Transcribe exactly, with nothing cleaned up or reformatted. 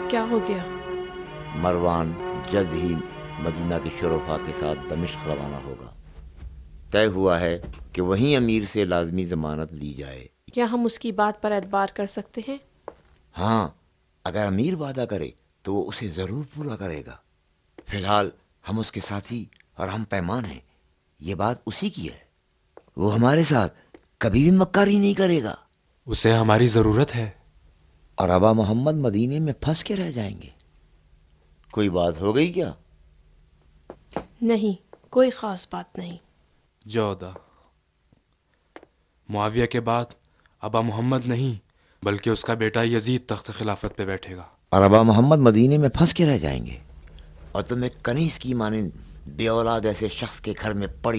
क्या हो गया? मरवान जल्द ही मदीना के शुरफा के साथ दमिश्क रवाना होगा। तय हुआ है कि वहीं अमीर से लाजमी जमानत ली जाए। क्या हम उसकी बात पर एतबार कर सकते हैं? हाँ, अगर अमीर वादा करे तो वो उसे जरूर पूरा करेगा। फिलहाल हम उसके साथी और हम पैमान हैं। ये बात उसी की है। वो हमारे साथ कभी भी मक्कारी नहीं करेगा। उसे हमारी जरूरत है। और अबा मोहम्मद मदीने में फंस के रह जाएंगे। कोई बात हो गई क्या? नहीं, कोई ख़ास बात नहीं। जौदा, मुआविया के बाद अबा मोहम्मद नहीं बल्कि उसका बेटा यजीद तख्त खिलाफत पे बैठेगा। और अबा मोहम्मद मदीने में फंस के रह जाएंगे और तुम एक कनीज की मानिंद बे औलाद ऐसे शख्स के घर में पड़ी